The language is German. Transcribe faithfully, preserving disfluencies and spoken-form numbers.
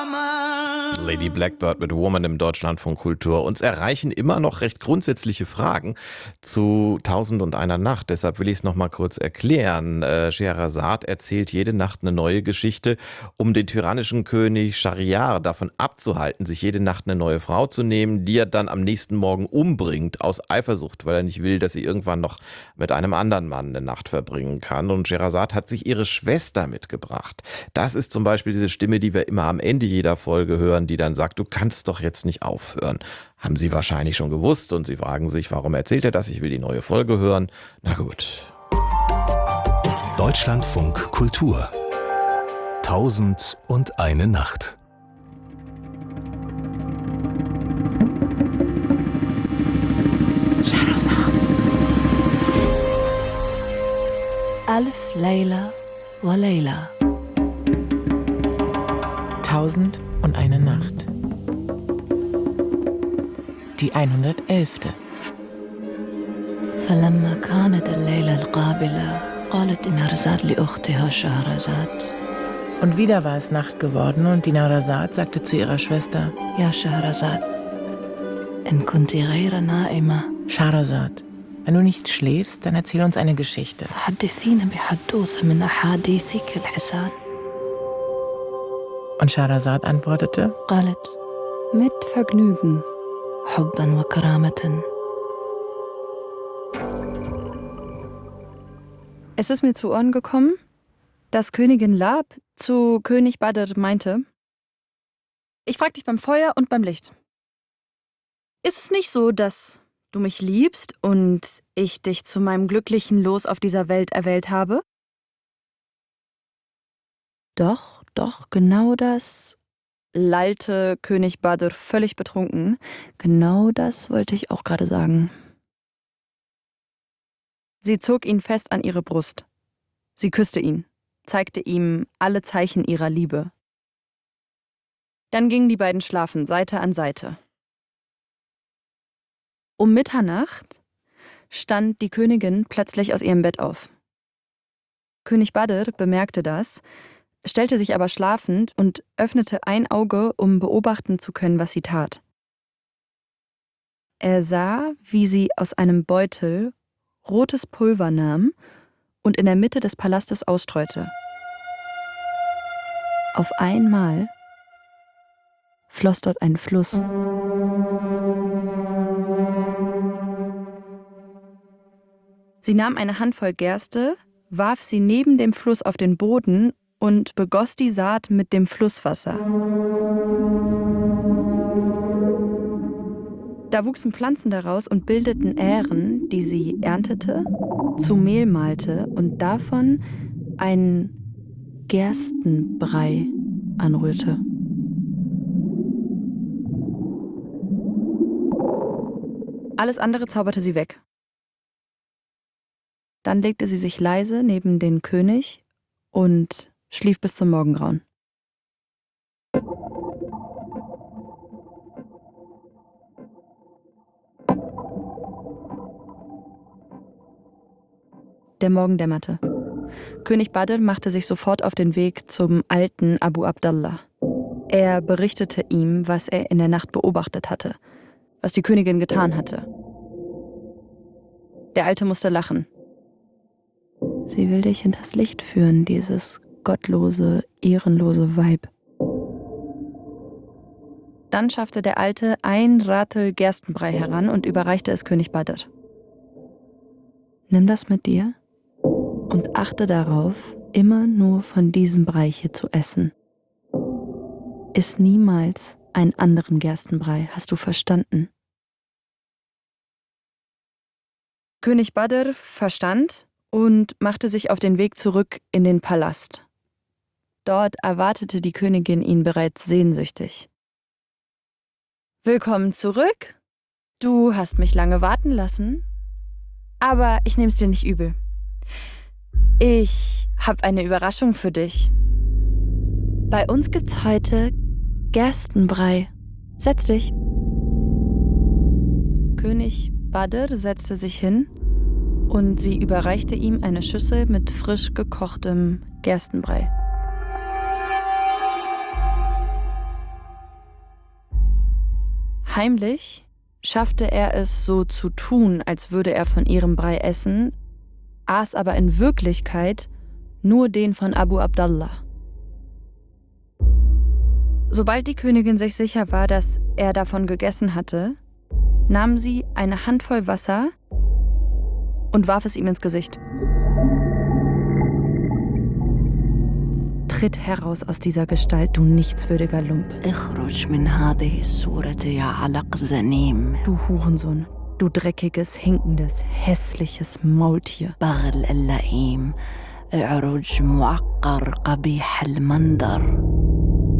Lady Blackbird mit Woman im Deutschlandfunk Kultur. Uns erreichen immer noch recht grundsätzliche Fragen zu Tausend und einer Nacht. Deshalb will ich es noch mal kurz erklären. Äh, Scheherazad erzählt jede Nacht eine neue Geschichte, um den tyrannischen König Schahriar davon abzuhalten, sich jede Nacht eine neue Frau zu nehmen, die er dann am nächsten Morgen umbringt aus Eifersucht, weil er nicht will, dass sie irgendwann noch mit einem anderen Mann eine Nacht verbringen kann. Und Scheherazad hat sich ihre Schwester mitgebracht. Das ist zum Beispiel diese Stimme, die wir immer am Ende jeder Folge hören, die dann sagt, du kannst doch jetzt nicht aufhören. Haben Sie wahrscheinlich schon gewusst und Sie fragen sich, warum erzählt er das? Ich will die neue Folge hören. Na gut. Deutschlandfunk Kultur. Tausend und eine Nacht. Alf Layla wa Layla. Tausend und eine Nacht. Die hundertelfte. فلما كانت الليلة القابلة قالت دينارزاد لأختها شهرزاد. Und wieder war es Nacht geworden und Dinarzad sagte zu ihrer Schwester: يا شهرزاد إن كنت غير نائمة Scheherazad, wenn du nicht schläfst, dann erzähl uns eine Geschichte. فحدثينا بحدوث من أحاديثك الحسان. Und Scheherazad antwortete: قالت mit Vergnügen حبا وكرامة. Es ist mir zu Ohren gekommen, dass Königin Lab zu König Badr meinte: Ich frag dich beim Feuer und beim Licht. Ist es nicht so, dass du mich liebst und ich dich zu meinem glücklichen Los auf dieser Welt erwählt habe? Doch, doch, genau das, lallte König Badr völlig betrunken. Genau das wollte ich auch gerade sagen. Sie zog ihn fest an ihre Brust. Sie küsste ihn, zeigte ihm alle Zeichen ihrer Liebe. Dann gingen die beiden schlafen, Seite an Seite. Um Mitternacht stand die Königin plötzlich aus ihrem Bett auf. König Badr bemerkte das, stellte sich aber schlafend und öffnete ein Auge, um beobachten zu können, was sie tat. Er sah, wie sie aus einem Beutel rotes Pulver nahm und in der Mitte des Palastes ausstreute. Auf einmal floss dort ein Fluss. Sie nahm eine Handvoll Gerste, warf sie neben dem Fluss auf den Boden und begoss die Saat mit dem Flusswasser. Da wuchsen Pflanzen daraus und bildeten Ähren, die sie erntete, zu Mehl malte und davon einen Gerstenbrei anrührte. Alles andere zauberte sie weg. Dann legte sie sich leise neben den König und schlief bis zum Morgengrauen. Der Morgen dämmerte. König Badr machte sich sofort auf den Weg zum alten Abu Abdallah. Er berichtete ihm, was er in der Nacht beobachtet hatte, was die Königin getan hatte. Der Alte musste lachen. Sie will dich hinters Licht führen, dieses gottlose, ehrenlose Weib. Dann schaffte der Alte ein Ratel Gerstenbrei heran und überreichte es König Badr. Nimm das mit dir und achte darauf, immer nur von diesem Brei hier zu essen. Iss niemals einen anderen Gerstenbrei, hast du verstanden? König Badr verstand und machte sich auf den Weg zurück in den Palast. Dort erwartete die Königin ihn bereits sehnsüchtig. Willkommen zurück. Du hast mich lange warten lassen, aber ich nehme es dir nicht übel. Ich habe eine Überraschung für dich. Bei uns gibt's heute Gerstenbrei. Setz dich. König Badr setzte sich hin und sie überreichte ihm eine Schüssel mit frisch gekochtem Gerstenbrei. Heimlich schaffte er es, so zu tun, als würde er von ihrem Brei essen, aß aber in Wirklichkeit nur den von Abu Abdallah. Sobald die Königin sich sicher war, dass er davon gegessen hatte, nahm sie eine Handvoll Wasser und warf es ihm ins Gesicht. Tritt heraus aus dieser Gestalt, du nichtswürdiger Lump. اخرج من هذه الصورة يا علق زنيم. Du Hurensohn, du dreckiges, hinkendes, hässliches Maultier. بغل اللئيم. اعرج معقر قبيح المنظر.